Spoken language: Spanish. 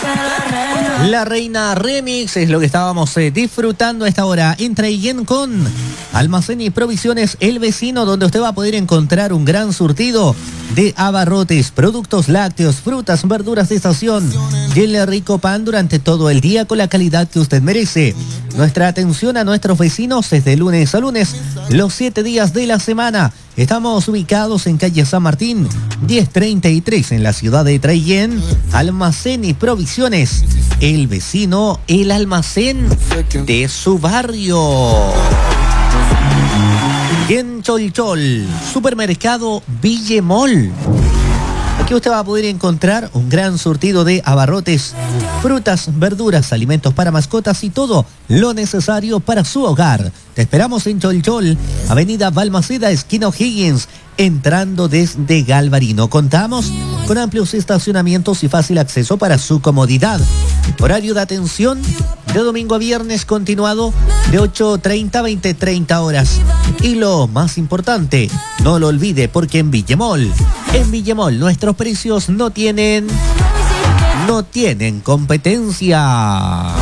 La Reina Remix es lo que estábamos disfrutando a esta hora. Entra Traillén con Almacén y Provisiones El Vecino, donde usted va a poder encontrar un gran surtido de abarrotes, productos lácteos, frutas, verduras de estación y el rico pan durante todo el día con la calidad que usted merece. Nuestra atención a nuestros vecinos es de lunes a lunes, los 7 días de la semana. Estamos ubicados en calle San Martín, 1033 en la ciudad de Traillén. Almacén y Provisiones El Vecino, el almacén de su barrio. Y en Cholchol, supermercado Villemol. Aquí usted va a poder encontrar un gran surtido de abarrotes, frutas, verduras, alimentos para mascotas y todo lo necesario para su hogar. Te esperamos en Cholchol, avenida Balmaceda, esquina O'Higgins, entrando desde Galvarino. Contamos con amplios estacionamientos y fácil acceso para su comodidad. Horario de atención de domingo a viernes continuado de 8:30 a 20:30 horas. Y lo más importante, no lo olvide, porque en Villemol nuestros precios no tienen competencia.